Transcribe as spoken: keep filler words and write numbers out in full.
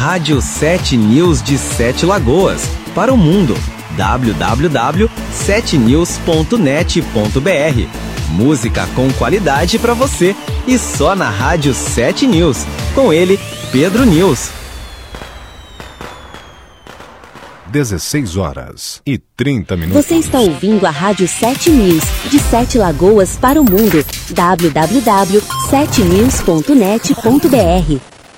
Rádio sete News de Sete Lagoas, para o mundo. w w w ponto sete news ponto net ponto b r. Música com qualidade para você e só na Rádio sete News. Com ele, Pedro News. dezesseis horas e trinta minutos. Você está ouvindo a Rádio sete News, de Sete Lagoas para o mundo. w w w ponto sete news ponto net ponto b r.